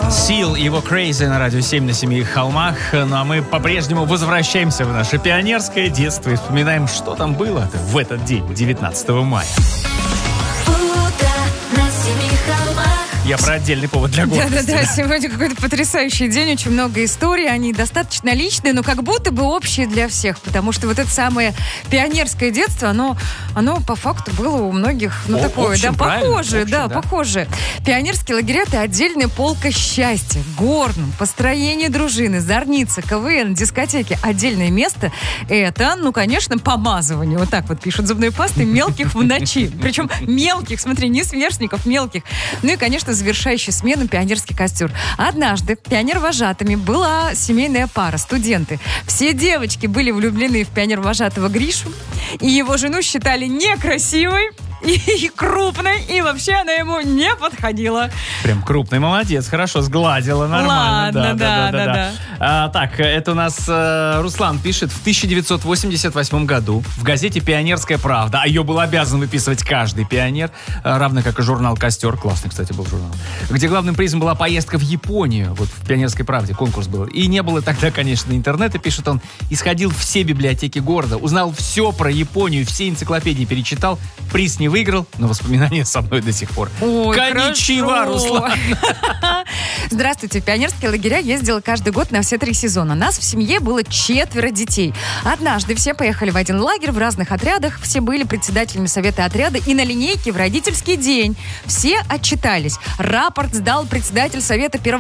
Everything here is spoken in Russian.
Сил его Crazy на радио 7 на семи холмах. Ну а мы по-прежнему возвращаемся в наше пионерское детство и вспоминаем, что там было в этот день, 19 мая. Я про отдельный повод для гордости. Да, сегодня какой-то потрясающий день, очень много историй, они достаточно личные, но как будто бы общие для всех, потому что вот это самое пионерское детство, оно по факту было у многих, такое, похоже. Пионерские лагеря — это отдельная полка счастья, горном, построение дружины, зорница, КВН, дискотеки. Отдельное место — это, конечно, помазывание, вот так вот пишут, зубной пастой мелких в ночи. Причем мелких, смотри, не сверстников, мелких. Ну и, конечно, завершающая смена — пионерский костюр. Однажды пионер-вожатыми была семейная пара, студенты. Все девочки были влюблены в пионер-вожатого Гришу, и его жену считали некрасивой и крупной, и вообще она ему не подходила. Прям крупный, молодец, хорошо, сгладила, нормально. Ладно, да. Так, это у нас Руслан пишет: в 1988 году в газете «Пионерская правда», а ее был обязан выписывать каждый пионер, равно как и журнал «Костер», классный, кстати, был журнал, где главным призом была поездка в Японию, вот в «Пионерской правде» конкурс был. И не было тогда, конечно, интернета, пишет он, исходил в все библиотеки города, узнал все про Японию, все энциклопедии перечитал, приз не выиграл, но воспоминания со мной до сих пор. Ой, коничева, Руслан! Здравствуйте. В пионерские лагеря ездила каждый год на все 3 сезона. Нас в семье было 4 детей. Однажды все поехали в один лагерь в разных отрядах. Все были председателями совета отряда. И на линейке в родительский день все отчитались. Рапорт сдал председатель совета